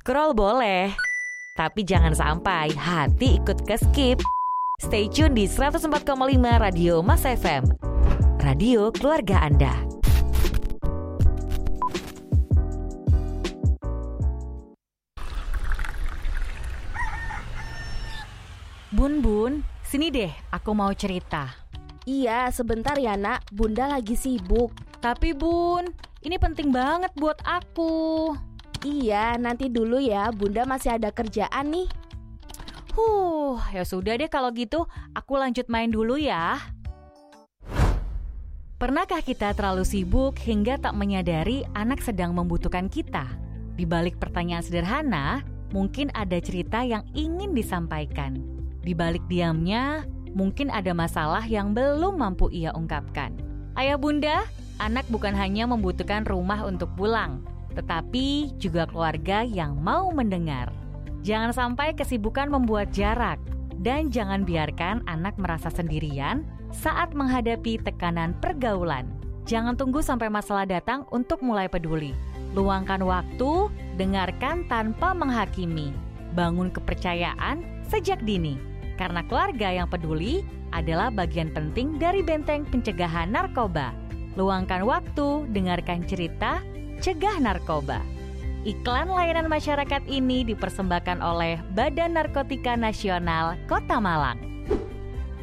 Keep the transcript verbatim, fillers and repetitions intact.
Scroll boleh, tapi jangan sampai hati ikut ke skip. Stay tune di seratus empat koma lima Radio Mas F M, radio keluarga Anda. Bun, Bun, sini deh, aku mau cerita. Iya, sebentar ya nak, Bunda lagi sibuk. Tapi Bun, ini penting banget buat aku. Iya, nanti dulu ya, Bunda masih ada kerjaan nih. Huh, ya sudah deh kalau gitu, aku lanjut main dulu ya. Pernahkah kita terlalu sibuk hingga tak menyadari anak sedang membutuhkan kita? Di balik pertanyaan sederhana, mungkin ada cerita yang ingin disampaikan. Di balik diamnya, mungkin ada masalah yang belum mampu ia ungkapkan. Ayah bunda, anak bukan hanya membutuhkan rumah untuk pulang, tetapi juga keluarga yang mau mendengar. Jangan sampai kesibukan membuat jarak, dan jangan biarkan anak merasa sendirian saat menghadapi tekanan pergaulan. Jangan tunggu sampai masalah datang untuk mulai peduli. Luangkan waktu, dengarkan tanpa menghakimi. Bangun kepercayaan sejak dini. Karena keluarga yang peduli adalah bagian penting dari benteng pencegahan narkoba. Luangkan waktu, dengarkan cerita, cegah narkoba. Iklan layanan masyarakat ini dipersembahkan oleh Badan Narkotika Nasional Kota Malang.